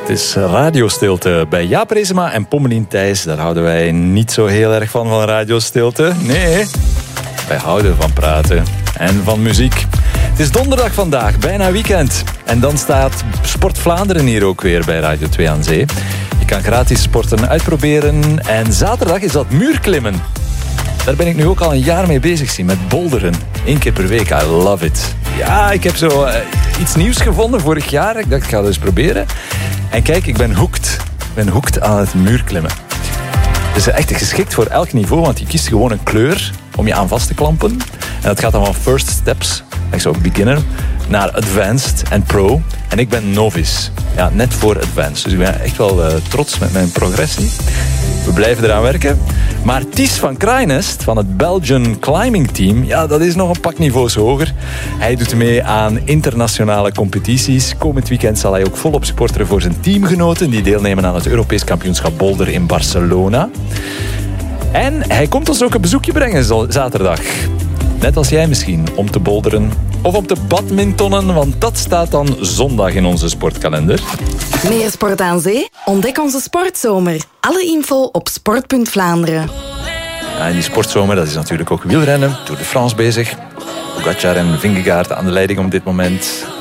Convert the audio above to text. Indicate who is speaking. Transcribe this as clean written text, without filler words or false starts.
Speaker 1: Het is radiostilte bij Jaap Reesema en Pommelien Thijs. Daar houden wij niet zo heel erg van radiostilte. Nee, wij houden van praten en van muziek. Het is donderdag vandaag, bijna weekend. En dan staat Sport Vlaanderen hier ook weer bij Radio 2 aan Zee. Je kan gratis sporten uitproberen. En zaterdag is dat muurklimmen. Daar ben ik nu ook al een jaar mee bezig, zie, met boulderen. 1 keer per week, I love it. Ja, ik heb zo iets nieuws gevonden vorig jaar. Ik dacht, ik ga het eens proberen. En kijk, ik ben hooked. Ik ben hooked aan het muurklimmen. Het is echt geschikt voor elk niveau, want je kiest gewoon een kleur om je aan vast te klampen. En dat gaat dan van first steps, echt zo beginner, naar advanced en pro. En ik ben novice. Ja, net voor advanced. Dus ik ben echt wel trots met mijn progressie. We blijven eraan werken. Maar Ties van Kraaienest van het Belgian Climbing Team, ja, dat is nog een pak niveaus hoger. Hij doet mee aan internationale competities. Komend weekend zal hij ook volop sporteren voor zijn teamgenoten die deelnemen aan het Europees kampioenschap boulder in Barcelona. En hij komt ons ook een bezoekje brengen zaterdag. Net als jij misschien, om te boulderen of om te badmintonnen, want dat staat dan zondag in onze sportkalender.
Speaker 2: Meer sport aan zee? Ontdek onze sportzomer. Alle info op sport.Vlaanderen.
Speaker 1: Ja, en die sportzomer, dat is natuurlijk ook wielrennen. Tour de France bezig. Pogacar en Vingegaard aan de leiding op dit moment.